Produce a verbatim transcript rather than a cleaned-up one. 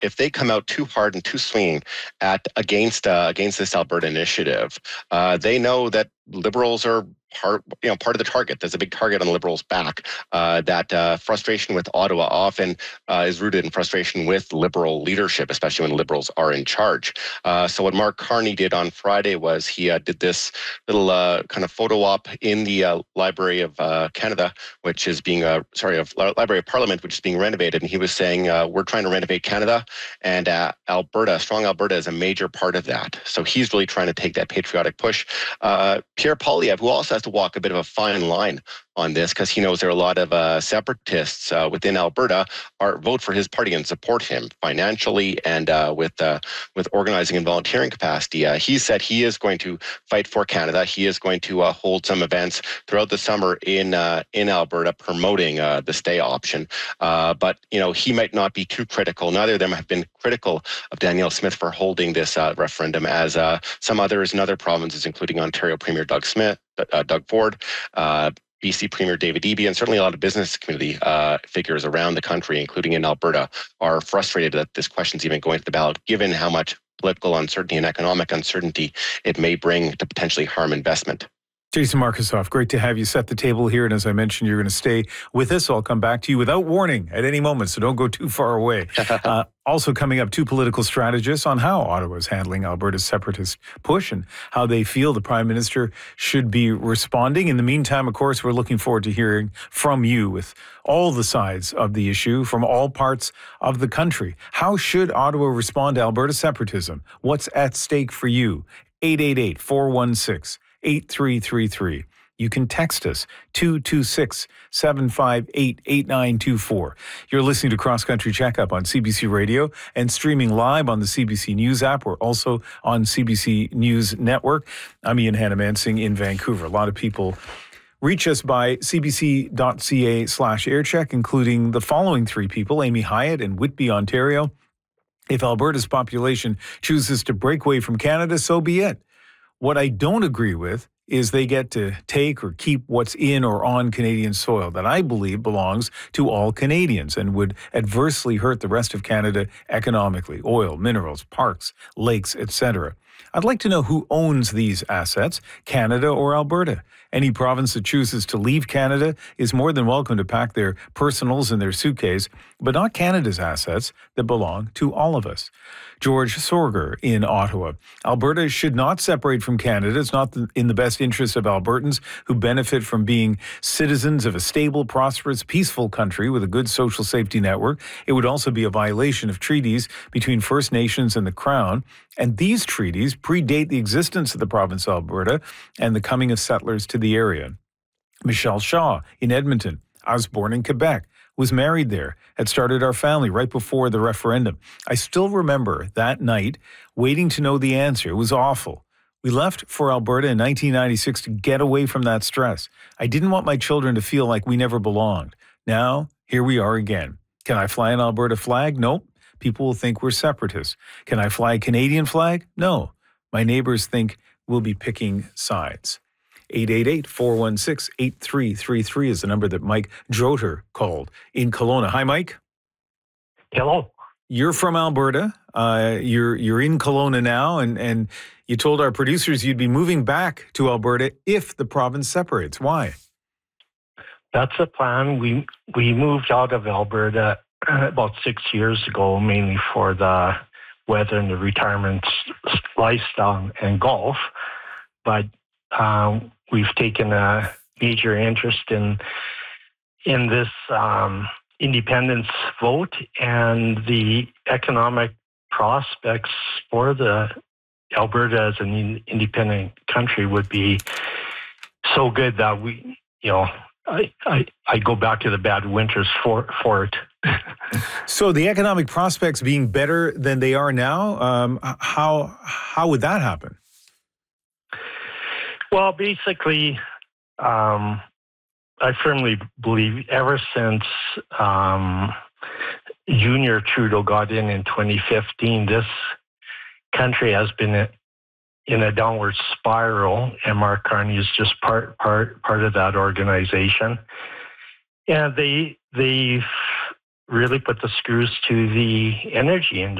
if they come out too hard and too swinging at against uh, against this Alberta initiative, uh, they know that Liberals are part, you know, part of the target. There's a big target on the Liberals' back. Uh, that uh, frustration with Ottawa often uh, is rooted in frustration with Liberal leadership, especially when Liberals are in charge. Uh, so what Mark Carney did on Friday was he uh, did this little uh, kind of photo op in the uh, Library of uh, Canada, which is being, uh, sorry, of Library of Parliament, which is being renovated. And he was saying, uh, we're trying to renovate Canada, and uh, Alberta, strong Alberta is a major part of that. So he's really trying to take that patriotic push. Uh, Pierre Poilievre, who also has to walk a bit of a fine line on this because he knows there are a lot of uh, separatists uh, within Alberta are vote for his party and support him financially and uh, with uh, with organizing and volunteering capacity. Uh, he said he is going to fight for Canada. He is going to uh, hold some events throughout the summer in uh, in Alberta promoting uh, the stay option. Uh, but you know he might not be too critical. Neither of them have been critical of Danielle Smith for holding this uh, referendum, as uh, some others in other provinces, including Ontario Premier Doug Smith, uh, Doug Ford. Uh, B C Premier David Eby, and certainly a lot of business community uh, figures around the country, including in Alberta, are frustrated that this question's even going to the ballot, given how much political uncertainty and economic uncertainty it may bring to potentially harm investment. Jason Markusoff, great to have you set the table here. And as I mentioned, you're going to stay with us. I'll come back to you without warning at any moment, so don't go too far away. Uh, also coming up, two political strategists on how Ottawa is handling Alberta's separatist push and how they feel the Prime Minister should be responding. In the meantime, of course, we're looking forward to hearing from you with all the sides of the issue from all parts of the country. How should Ottawa respond to Alberta separatism? What's at stake for you? eight eight eight, four one six, eight three three three. You can text us two two six, seven five eight, eight nine two four. You're listening to Cross Country Checkup on C B C Radio and streaming live on the C B C News app. We're also on C B C News Network. I'm Ian Hannah-Mansing in Vancouver. A lot of people reach us by cbc.ca slash aircheck, including the following three people: Amy Hyatt in Whitby, Ontario. If Alberta's population chooses to break away from Canada, so be it. What I don't agree with is they get to take or keep what's in or on Canadian soil that I believe belongs to all Canadians and would adversely hurt the rest of Canada economically: oil, minerals, parks, lakes, et cetera. I'd like to know who owns these assets, Canada or Alberta. Any province that chooses to leave Canada is more than welcome to pack their personals in their suitcase, but not Canada's assets that belong to all of us. George Sorger in Ottawa. Alberta should not separate from Canada. It's not in the best interest of Albertans who benefit from being citizens of a stable, prosperous, peaceful country with a good social safety network. It would also be a violation of treaties between First Nations and the Crown. And these treaties predate the existence of the province of Alberta and the coming of settlers to the area. Michelle Shaw in Edmonton. I was born in Quebec, was married there, had started our family right before the referendum. I still remember that night waiting to know the answer. It was awful. We left for Alberta in nineteen ninety-six to get away from that stress. I didn't want my children to feel like we never belonged. Now, here we are again. Can I fly an Alberta flag? Nope. People will think we're separatists. Can I fly a Canadian flag? No. My neighbors think we'll be picking sides. eight eight eight, four one six, eight three three three is the number that Mike Droter called in Kelowna. Hi, Mike. Hello. You're from Alberta. Uh, you're you're in Kelowna now, and, and you told our producers you'd be moving back to Alberta if the province separates. Why? That's the plan. We we moved out of Alberta about six years ago, mainly for the weather and the retirement lifestyle and golf. But um, we've taken a major interest in in this um, independence vote, and the economic prospects for the Alberta as an independent country would be so good that we, you know, I I, I go back to the bad winters for for it. So the economic prospects being better than they are now, um, how how would that happen? Well, basically, um, I firmly believe ever since um, Junior Trudeau got in in twenty fifteen, this country has been in a downward spiral, and Mark Carney is just part part part of that organization. And they they've really put the screws to the energy industry.